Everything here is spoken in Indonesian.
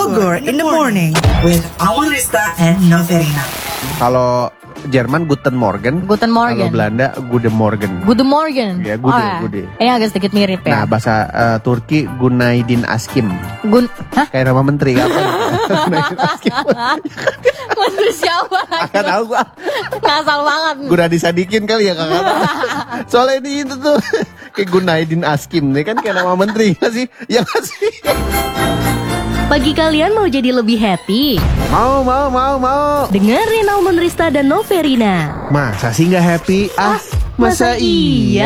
Bogor in the morning with Alman Rista and Noverina. Kalau Jerman Guten Morgen. Guten Morgen. Kalau Belanda Guten Morgen. Guten Morgen. Ya, Gude. Ini agak sedikit mirip ya. Nah, bahasa Turki Günaydin Askim. Hah? Kayak nama menteri apa? Günaydin Askim. Menteri siapa? Gak tahu gua. Ngasal banget. Gunadi Sadikin kali ya kakak. Soalnya ini itu tuh kayak Günaydin Askim nih kan kayak nama menteri nggak sih? Ya nggak sih? Pagi kalian mau jadi lebih happy? Mau. Dengerin Alman Rista dan Noverina. Masa sih nggak happy? Masa iya?